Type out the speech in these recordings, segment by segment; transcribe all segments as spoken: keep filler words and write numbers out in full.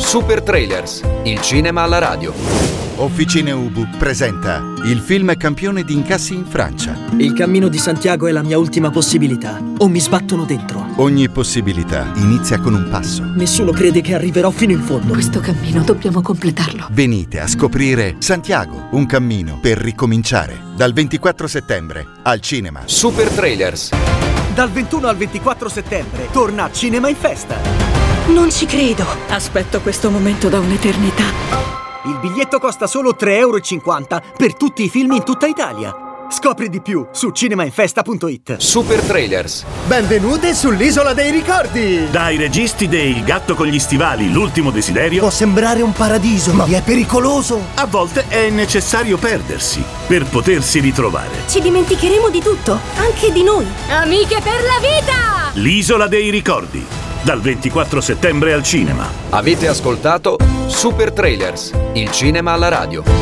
Super Trailers, il cinema alla radio. Officine Ubu presenta il film campione di incassi in Francia. Il cammino di Santiago è la mia ultima possibilità. O mi sbattono dentro. Ogni possibilità inizia con un passo. Nessuno crede che arriverò fino in fondo. Questo cammino dobbiamo completarlo. Venite a scoprire Santiago, un cammino per ricominciare. Dal ventiquattro settembre al cinema. Super Trailers. Dal ventuno al ventiquattro settembre torna Cinema in Festa. Non ci credo. Aspetto questo momento da un'eternità. Il biglietto costa solo tre euro e cinquanta per tutti i film in tutta Italia. Scopri di più su cinemainfesta punto it. Super Trailers. Benvenuti sull'Isola dei Ricordi! Dai registi dei Il gatto con gli stivali, l'ultimo desiderio. Può sembrare un paradiso, ma è pericoloso. A volte è necessario perdersi per potersi ritrovare. Ci dimenticheremo di tutto, anche di noi. Amiche per la vita! L'Isola dei Ricordi. Dal ventiquattro settembre al cinema. Avete ascoltato Super Trailers, il cinema alla radio.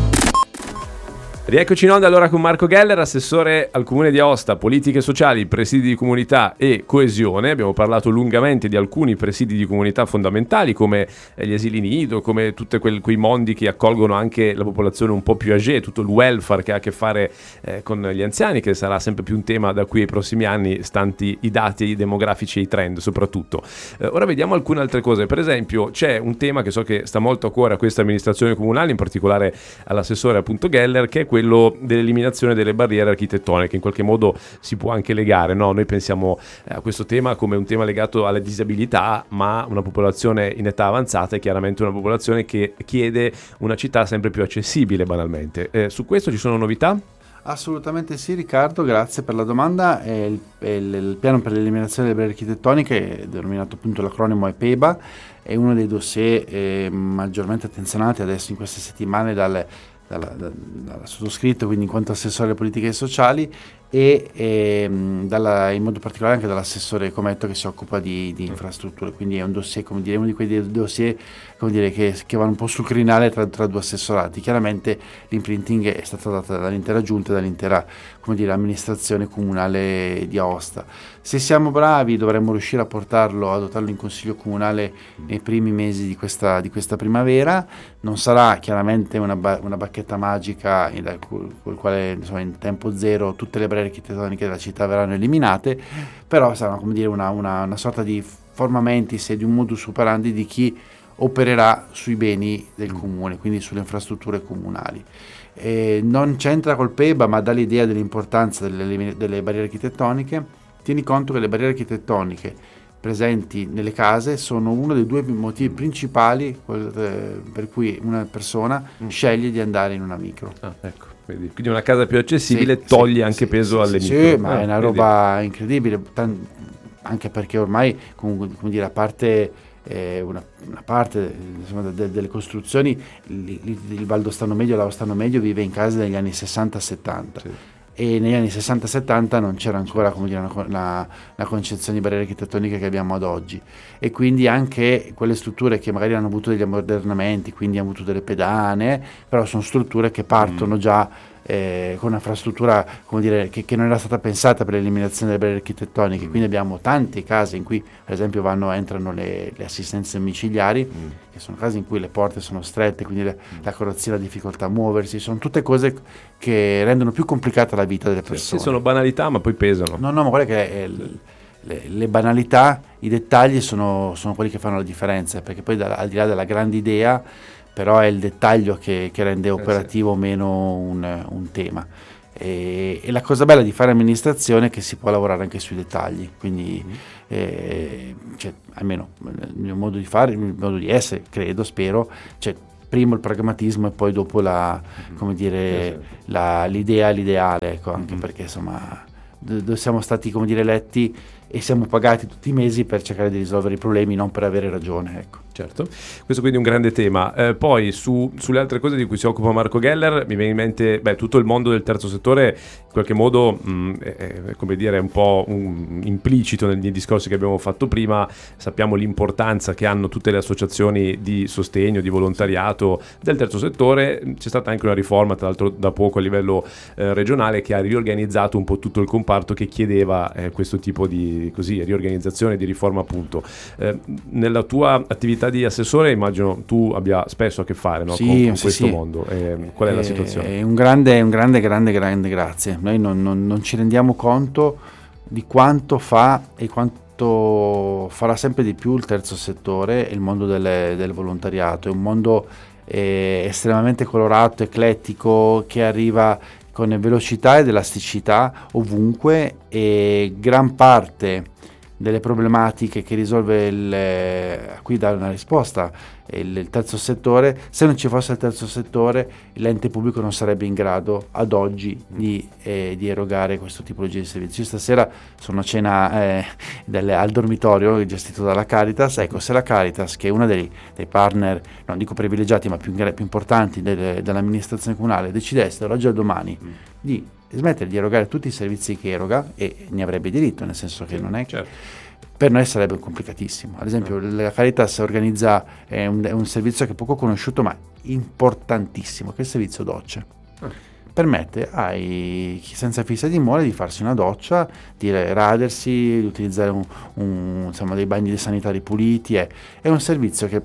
Rieccoci in onda allora con Marco Geller, assessore al Comune di Aosta, politiche sociali, presidi di comunità e coesione. Abbiamo parlato lungamente di alcuni presidi di comunità fondamentali come gli asili nido, come tutti quei mondi che accolgono anche la popolazione un po' più âgée, tutto il welfare che ha a che fare eh, con gli anziani, che sarà sempre più un tema da qui ai prossimi anni, stanti i dati demografici e i trend soprattutto. Eh, ora vediamo alcune altre cose. Per esempio c'è un tema che so che sta molto a cuore a questa amministrazione comunale, in particolare all'assessore appunto Geller, che è quello dell'eliminazione delle barriere architettoniche. In qualche modo si può anche legare, no? Noi pensiamo a questo tema come un tema legato alle disabilità, ma una popolazione in età avanzata è chiaramente una popolazione che chiede una città sempre più accessibile, banalmente. Eh, su questo ci sono novità? Assolutamente sì, Riccardo, grazie per la domanda. È il, è il, il piano per l'eliminazione delle barriere architettoniche, denominato appunto l'acronimo è P E B A, è uno dei dossier eh, maggiormente attenzionati adesso in queste settimane dal Dalla, dalla sottoscritto, quindi in quanto assessore alle politiche sociali, e, e dalla, in modo particolare anche dall'assessore Cometto che si occupa di, di infrastrutture, quindi è un dossier, come dire, uno di quei dossier come dire, che, che vanno un po' sul crinale tra, tra due assessorati. Chiaramente l'imprinting è stata data dall'intera giunta e dall'intera, come dire, amministrazione comunale di Aosta. Se siamo bravi dovremmo riuscire a portarlo, a dotarlo in consiglio comunale nei primi mesi di questa, di questa primavera. Non sarà chiaramente una, ba- una bacchetta magica con il quale insomma, in tempo zero tutte le barriere architettoniche della città verranno eliminate, però sarà come dire una, una, una sorta di forma mentis e di un modus operandi di chi opererà sui beni del comune, quindi sulle infrastrutture comunali. E non c'entra col P E B A, ma dà l'idea dell'importanza delle, delle barriere architettoniche. Tieni conto che le barriere architettoniche presenti nelle case sono uno dei due motivi principali per cui una persona mm. sceglie di andare in una micro. Ah, ecco. Quindi una casa più accessibile sì, toglie sì, anche sì, peso sì, alle sì, micro. Sì, ma ah, è una roba vedi. incredibile, Tan- anche perché ormai, come, come dire, a parte eh, una, una parte insomma, de- delle costruzioni, il, il, il Valdostano Medio, l'Aostano Medio vive in case degli anni sessanta settanta. Sì. E negli anni sessanta settanta non c'era ancora come dire, una, una, una concezione di barriere architettoniche che abbiamo ad oggi, e quindi anche quelle strutture che magari hanno avuto degli ammodernamenti, quindi hanno avuto delle pedane, però sono strutture che partono mm. già eh, con un'infrastruttura come dire, che, che non era stata pensata per l'eliminazione delle barriere architettoniche, mm. quindi abbiamo tante case in cui per esempio vanno, entrano le, le assistenze domiciliari, mm. che sono case in cui le porte sono strette, quindi le, mm. la carrozzina ha difficoltà a muoversi, sono tutte cose che rendono più complicata la vita delle persone. Sì, sono banalità ma poi pesano. No, no, ma guarda che è, le, le banalità, i dettagli sono, sono quelli che fanno la differenza, perché poi da, al di là della grande idea, però è il dettaglio che, che rende operativo o meno un, un tema. E, e la cosa bella di fare amministrazione è che si può lavorare anche sui dettagli, quindi mm. eh, cioè, almeno il mio modo di fare, il mio modo di essere, credo, spero, cioè, prima il pragmatismo e poi dopo la, mm. come dire, la, l'idea e l'ideale, ecco, anche mm. perché insomma d- siamo stati come dire eletti e siamo pagati tutti i mesi per cercare di risolvere i problemi, non per avere ragione, ecco. Certo, questo quindi è un grande tema. Eh, poi su, sulle altre cose di cui si occupa Marco Geller mi viene in mente beh, tutto il mondo del terzo settore, in qualche modo mh, è, è, come dire, un po' un, implicito nei discorsi che abbiamo fatto prima. Sappiamo l'importanza che hanno tutte le associazioni di sostegno, di volontariato del terzo settore. C'è stata anche una riforma, tra l'altro da poco a livello eh, regionale, che ha riorganizzato un po' tutto il comparto che chiedeva eh, questo tipo di così, riorganizzazione, di riforma appunto. Eh, nella tua attività di assessore, immagino tu abbia spesso a che fare, no? Sì, con, con sì, questo sì. mondo. Eh, qual è eh, la situazione? È un grande, un grande, grande, grande grazie. Noi non, non, non ci rendiamo conto di quanto fa e quanto farà sempre di più il terzo settore e il mondo delle, del volontariato. È un mondo eh, estremamente colorato, eclettico, che arriva con velocità ed elasticità ovunque, e gran parte delle problematiche che risolve il, a cui dà una risposta il, il terzo settore. Se non ci fosse il terzo settore, l'ente pubblico non sarebbe in grado ad oggi di, eh, di erogare questo tipologia di servizi. Io stasera sono a cena eh, delle, al dormitorio gestito dalla Caritas. Ecco, se la Caritas, che è uno dei, dei partner, non dico privilegiati, ma più, più importanti del, dell'amministrazione comunale, decidesse dall'oggi al domani mm. di smettere di erogare tutti i servizi che eroga, e ne avrebbe diritto, nel senso che non è certo. Per noi sarebbe complicatissimo. Ad esempio la Caritas organizza eh, un, un servizio che è poco conosciuto ma importantissimo, che è il servizio docce. Ah. Permette ai chi senza fissa dimora di farsi una doccia, di radersi, di utilizzare un, un, insomma, dei bagni sanitari puliti. È, è un servizio che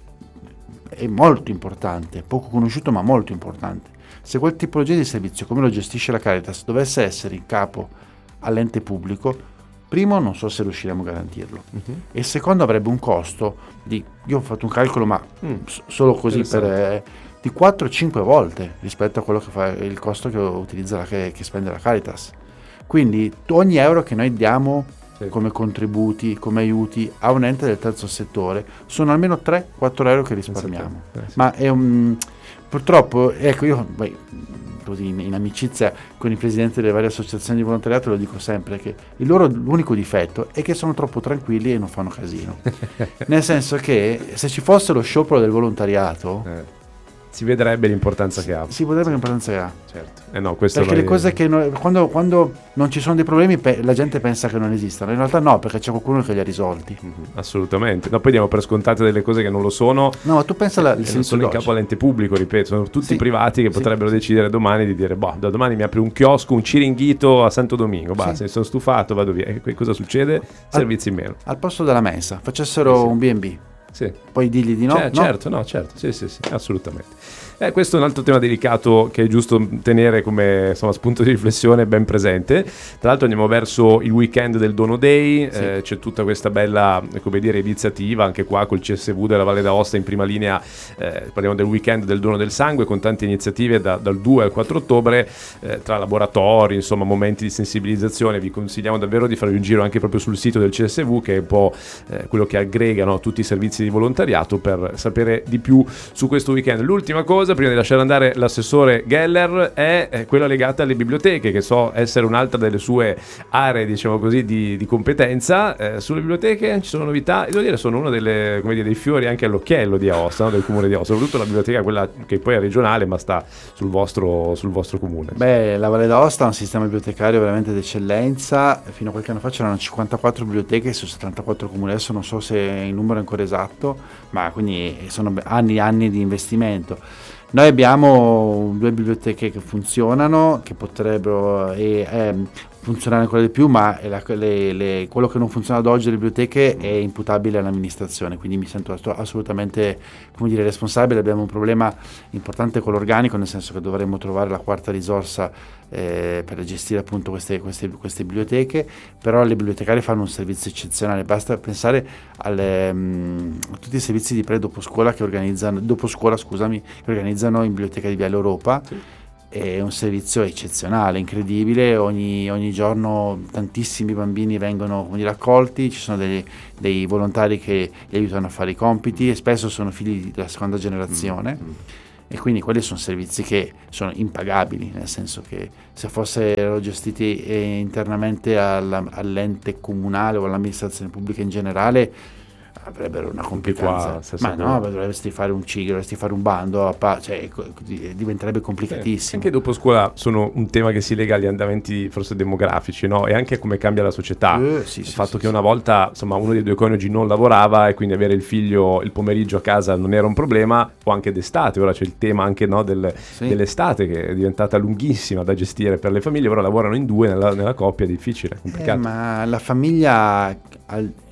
è molto importante, poco conosciuto ma molto importante. Se quel tipologia di servizio, come lo gestisce la Caritas, dovesse essere in capo all'ente pubblico, primo non so se riusciremo a garantirlo, uh-huh. e secondo avrebbe un costo di, io ho fatto un calcolo ma mm. s- solo così per eh, di quattro cinque volte rispetto a quello che fa il costo che utilizza la, che, che spende la Caritas. Quindi ogni euro che noi diamo sì. come contributi, come aiuti a un ente del terzo settore, sono almeno tre quattro euro che risparmiamo. Eh, sì. Ma è un, purtroppo, ecco, io beh, così in, in amicizia con i presidenti delle varie associazioni di volontariato lo dico sempre, che il loro l'unico difetto è che sono troppo tranquilli e non fanno casino. Nel senso che se ci fosse lo sciopero del volontariato eh. si vedrebbe l'importanza che ha. Si vedrebbe l'importanza che ha. Certo. Eh no, questo perché vai... le cose che no, quando, quando non ci sono dei problemi pe- la gente pensa che non esistano, in realtà no, perché c'è qualcuno che li ha risolti. Mm-hmm, assolutamente. No, poi diamo per scontate delle cose che non lo sono. No, ma tu pensa alla, non sono in capo all'ente pubblico, ripeto, sono tutti sì, privati che sì, potrebbero sì. decidere domani di dire boh, da domani mi apri un chiosco, un ciringhito a Santo Domingo, basta, sì. mi sono stufato, vado via. E cosa succede? Al, Servizi in meno. Al posto della mensa facessero sì, sì. un B and B. Sì. Poi digli di no? Cioè, no? Certo, no, certo, sì, sì, sì, assolutamente. Eh, questo è un altro tema delicato che è giusto tenere come insomma, spunto di riflessione ben presente. Tra l'altro andiamo verso il weekend del Dono Day, sì. eh, c'è tutta questa bella, come dire, iniziativa anche qua col C S V della Valle d'Aosta in prima linea. Eh, parliamo del weekend del dono del sangue con tante iniziative da, dal due al quattro ottobre, eh, tra laboratori, insomma momenti di sensibilizzazione. Vi consigliamo davvero di farvi un giro anche proprio sul sito del C S V, che è un po' eh, quello che aggrega, no, tutti i servizi di volontariato, per sapere di più su questo weekend. L'ultima cosa, prima di lasciare andare l'assessore Geller, è, è quella legata alle biblioteche, che so essere un'altra delle sue aree, diciamo così, di, di competenza. Eh, sulle biblioteche ci sono novità, e devo dire sono uno delle, come dire, dei fiori anche all'occhiello di Aosta, no? Del comune di Aosta, soprattutto la biblioteca, quella che poi è regionale ma sta sul vostro, sul vostro comune. Beh, la Valle d'Aosta ha un sistema bibliotecario veramente d'eccellenza. Fino a qualche anno fa c'erano cinquantaquattro biblioteche su settantaquattro comuni, adesso non so se il numero è ancora esatto, ma quindi sono anni e anni di investimento. Noi abbiamo due biblioteche che funzionano, che potrebbero eh, eh, funzionare ancora di più, ma la, le, le, quello che non funziona ad oggi delle biblioteche è imputabile all'amministrazione, quindi mi sento assolutamente, come dire, responsabile. Abbiamo un problema importante con l'organico, nel senso che dovremmo trovare la quarta risorsa eh, per gestire appunto queste, queste, queste biblioteche, però le bibliotecarie fanno un servizio eccezionale. Basta pensare alle, mh, a tutti i servizi di pre e dopo scuola che organizzano, dopo scuola scusami, che organizzano in Biblioteca di Viale Europa. Sì. È un servizio eccezionale, incredibile. Ogni, ogni giorno tantissimi bambini vengono, come dire, accolti, ci sono dei, dei volontari che li aiutano a fare i compiti, e spesso sono figli della seconda generazione. Mm-hmm. E quindi quelli sono servizi che sono impagabili, nel senso che se fossero gestiti eh, internamente alla, all'ente comunale o all'amministrazione pubblica in generale, avrebbero una complicanza. Ma no, dovresti fare un C I G, dovresti fare un bando, a pa- cioè diventerebbe complicatissimo. Anche dopo scuola sono un tema che si lega agli andamenti forse demografici, no? E anche a come cambia la società. Eh, sì, il sì, fatto sì, che sì. una volta, insomma, uno dei due coniugi non lavorava e quindi avere il figlio il pomeriggio a casa non era un problema, o anche d'estate. Ora c'è il tema anche, no, del, sì. dell'estate, che è diventata lunghissima da gestire per le famiglie. Ora lavorano in due nella, nella coppia, è difficile, è complicato. Eh, ma la famiglia al,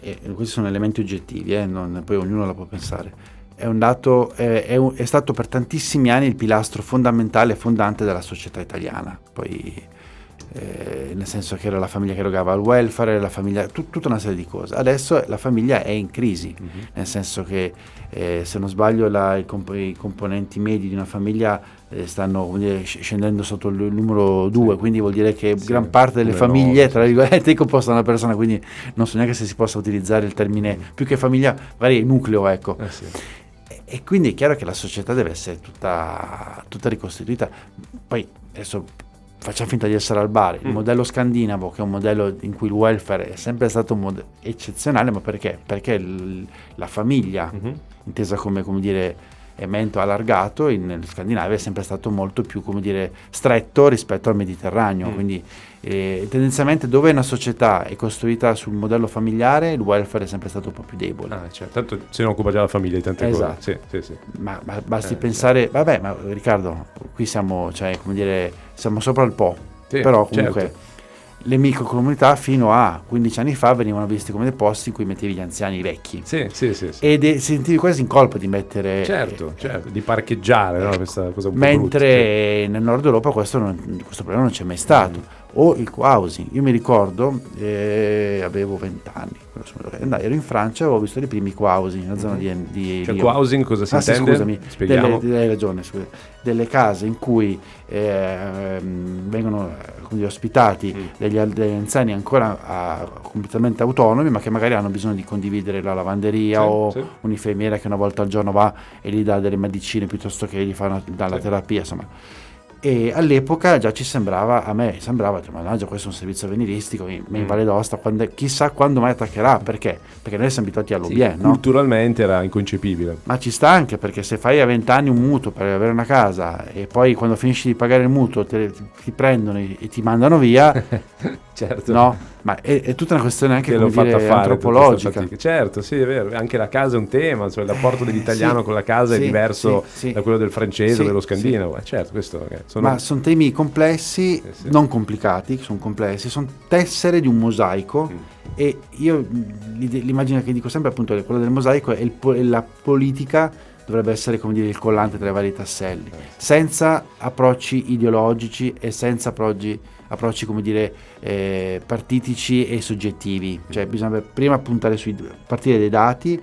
e questi sono elementi oggettivi, eh, non, poi ognuno la può pensare, è un dato, è, è, un, è stato per tantissimi anni il pilastro fondamentale e fondante della società italiana, poi eh, nel senso che era la famiglia che erogava il welfare, la famiglia, tut, tutta una serie di cose. Adesso la famiglia è in crisi, mm-hmm. nel senso che eh, se non sbaglio la, i, comp- i componenti medi di una famiglia eh, stanno come dire, scendendo sotto il numero due, sì. quindi vuol dire che sì, gran parte delle famiglie, tra virgolette, è composta da una persona, quindi non so neanche se si possa utilizzare il termine, mm. più che famiglia, magari il nucleo, ecco. Eh sì. e, e quindi è chiaro che la società deve essere tutta, tutta ricostituita. Poi adesso facciamo finta di essere al bar, il mm. modello scandinavo, che è un modello in cui il welfare è sempre stato un mod- eccezionale, ma perché? Perché l- la famiglia, mm-hmm. intesa come, come dire, elemento allargato, in, in Scandinavia è sempre stato molto più, come dire, stretto rispetto al Mediterraneo, mm. quindi eh, tendenzialmente dove una società è costruita sul modello familiare, il welfare è sempre stato un po' più debole. Ah, cioè, tanto se ne occupa già la famiglia di tante esatto. cose. Sì, sì, sì. Ma, ma basti eh, pensare, certo. vabbè, ma Riccardo, qui siamo, cioè, come dire, siamo sopra il Po, sì, però comunque certo. le microcomunità fino a quindici anni fa venivano viste come dei posti in cui mettevi gli anziani, i vecchi. Sì, sì, sì, sì. Ed e, sentivi quasi in colpa di mettere... Certo, eh, certo, di parcheggiare, ecco. no? Questa cosa un po' mentre brutta, nel nord Europa questo, non, questo problema non c'è mai stato. Mm. O il co-housing. Io mi ricordo, eh, avevo vent'anni, ero in Francia e avevo visto i primi co-housing nella zona mm-hmm. di, di cioè, co-housing cosa si ah, intende? Sì, scusami, spieghiamo. Delle, hai ragione, scusa, delle case in cui eh, vengono quindi ospitati mm. degli, degli anziani ancora a, completamente autonomi, ma che magari hanno bisogno di condividere la lavanderia sì, o sì. un'infermiera che una volta al giorno va e gli dà delle medicine piuttosto che gli fa una, dalla sì. terapia, insomma. E all'epoca già ci sembrava, a me sembrava, mannaggia, questo è un servizio avveniristico in, in Valle d'Aosta, quando, chissà quando mai attaccherà, perché? Perché noi siamo abituati all'Obien, sì, no? Culturalmente era inconcepibile. Ma ci sta anche, perché se fai a vent'anni un mutuo per avere una casa e poi quando finisci di pagare il mutuo te, ti prendono e, e ti mandano via, certo. no? Ma è, è tutta una questione anche come dire, fare, antropologica. Certo, sì, è vero, anche la casa è un tema, cioè il rapporto dell'italiano sì, con la casa sì, è diverso sì, sì. da quello del francese o sì, dello scandinavo. Sì. Certo, questo okay. sono... Ma sono temi complessi, sì, sì. non complicati, sono complessi, sono tessere di un mosaico mm. e io l'immagine che dico sempre appunto è quella del mosaico è, il, è la politica dovrebbe essere come dire il collante tra i vari tasselli, eh. senza approcci ideologici e senza approcci approcci come dire eh, partitici e soggettivi, cioè bisogna prima puntare sui partire dai dati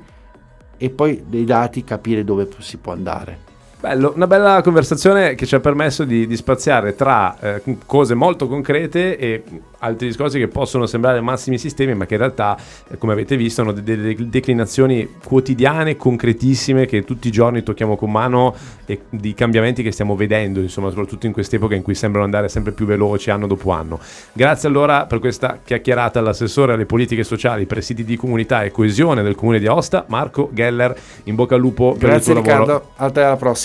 e poi dai dati capire dove si può andare. Bello, una bella conversazione che ci ha permesso di, di spaziare tra eh, cose molto concrete e altri discorsi che possono sembrare massimi sistemi, ma che in realtà, eh, come avete visto, hanno delle declinazioni quotidiane, concretissime, che tutti i giorni tocchiamo con mano e di cambiamenti che stiamo vedendo, insomma, soprattutto in quest'epoca in cui sembrano andare sempre più veloci anno dopo anno. Grazie allora per questa chiacchierata all'assessore alle politiche sociali, presidi di comunità e coesione del Comune di Aosta, Marco Geller. In bocca al lupo per Grazie, il tuo Riccardo, lavoro. a te alla prossima.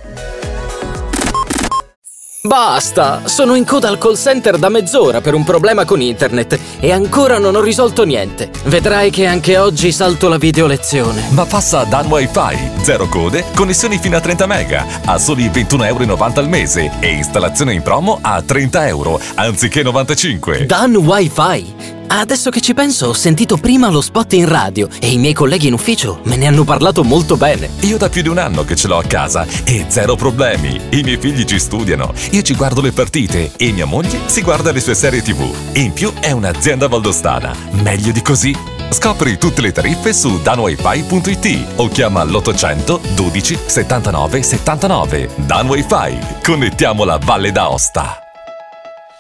Basta! Sono in coda al call center da mezz'ora per un problema con internet e ancora non ho risolto niente. Vedrai che anche oggi salto la video lezione. Ma passa a Dan Wi-Fi. Zero code, connessioni fino a trenta mega, a soli ventuno virgola novanta euro al mese e installazione in promo a trenta euro, anziché novantacinque. Dan Wi-Fi? Adesso che ci penso, ho sentito prima lo spot in radio e i miei colleghi in ufficio me ne hanno parlato molto bene. Io da più di un anno che ce l'ho a casa e zero problemi. I miei figli ci studiano, io ci guardo le partite e mia moglie si guarda le sue serie tivù. In più è un'azienda valdostana. Meglio di così? Scopri tutte le tariffe su dan wifi punto it o chiama l'ottocento dodici settantanove settantanove. Dan Wi-Fi. Connettiamo la Valle d'Aosta.